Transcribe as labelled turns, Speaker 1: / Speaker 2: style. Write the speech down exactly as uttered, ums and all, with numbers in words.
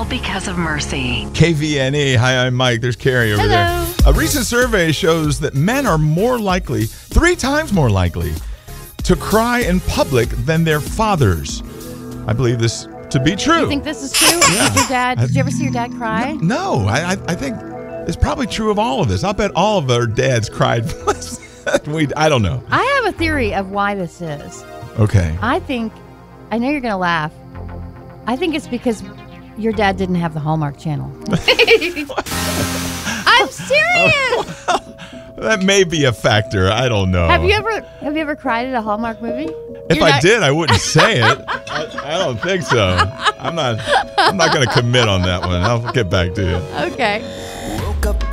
Speaker 1: all because of Mercy.
Speaker 2: K V N E. Hi, I'm Mike. There's Carrie over
Speaker 1: Hello.
Speaker 2: there. A recent survey shows that men are more likely, three times more likely, to cry in public than their fathers. I believe this to be true.
Speaker 3: You think this is true?
Speaker 2: Yeah.
Speaker 3: Did your dad? Did you ever see your dad cry?
Speaker 2: No, I, I, I think it's probably true of all of this. I'll bet all of our dads cried. we, I don't know.
Speaker 3: I have a theory of why this is.
Speaker 2: Okay.
Speaker 3: I think, I know you're going to laugh. I think it's because your dad didn't have the Hallmark Channel. I'm serious.
Speaker 2: That may be a factor. I don't know.
Speaker 3: Have you ever have you ever cried at a Hallmark movie?
Speaker 2: If
Speaker 3: You're
Speaker 2: I
Speaker 3: not-
Speaker 2: did, I wouldn't say it. I, I don't think so. I'm not. I'm not going to commit on that one. I'll get back to you.
Speaker 3: Okay.
Speaker 4: Woke up